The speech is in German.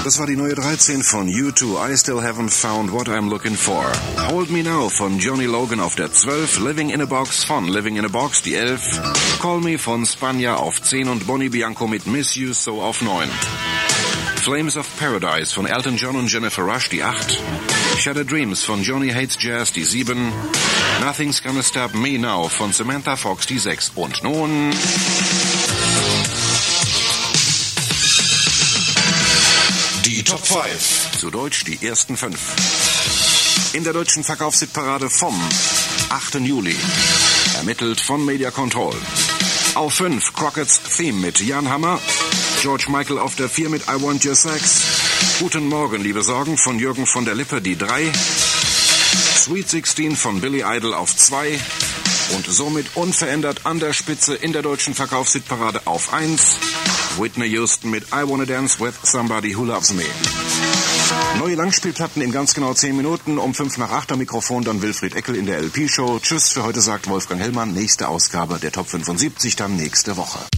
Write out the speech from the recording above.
Das war die neue 13 von U2, I Still Haven't Found What I'm Looking For. Hold Me Now von Johnny Logan auf der 12, Living in a Box von Living in a Box die 11, Call Me von Spanja auf 10 und Bonnie Bianco mit Miss You So auf 9. Flames of Paradise von Elton John und Jennifer Rush die 8, Shattered Dreams von Johnny Hates Jazz die 7, Nothing's Gonna Stop Me Now von Samantha Fox die 6 und nun... Die Top 5. Zu Deutsch die ersten 5. In der deutschen Verkaufshitparade vom 8. Juli. Ermittelt von Media Control. Auf 5 Crockett's Theme mit Jan Hammer. George Michael auf der 4 mit I Want Your Sex. Guten Morgen, liebe Sorgen von Jürgen von der Lippe die 3. Sweet 16 von Billy Idol auf 2. Und somit unverändert an der Spitze in der deutschen Verkaufshitparade auf 1. Whitney Houston mit I Wanna Dance With Somebody Who Loves Me. Neue Langspielplatten in ganz genau 10 Minuten. Um 5 nach 8 am Mikrofon dann Wilfried Eckel in der LP-Show. Tschüss, für heute sagt Wolfgang Hellmann. Nächste Ausgabe der Top 75 dann nächste Woche.